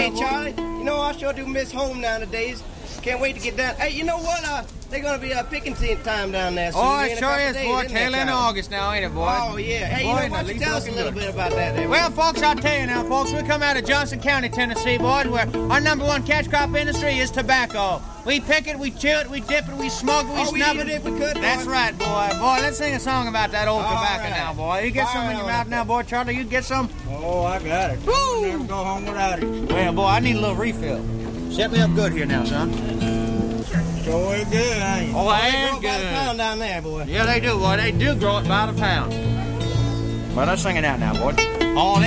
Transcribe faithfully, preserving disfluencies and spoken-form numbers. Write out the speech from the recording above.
Hey, Charlie, you know, I sure do miss home nowadays. Can't wait to get down. Hey, you know what? Uh, they're going to be uh, picking time down there soon. Oh, it sure is, boy. Tail end of August now, ain't it, boy? Oh, yeah. Hey, you boy, know, why don't you tell us a little bit about that there? Well, folks, I'll tell you now, folks. We come out of Johnson County, Tennessee, boys, where our number one catch crop industry is tobacco. We pick it, we chew it, we dip it, we smoke it, we oh, snub we it. if we could, boy. That's right, boy. Boy, let's sing a song about that old All tobacco right. now, boy. You get Fire some in your on mouth it. now, boy. Charlie, you get some? Oh, I got it. Woo! Never go home without it. Well, boy, I need a little refill. Set me up good here now, son. Sure is good, ain't it? Oh, They and grow by the good. pound down there, boy. Yeah, they do, boy. They do grow it by the pound. Well, let's sing it out now, boy. All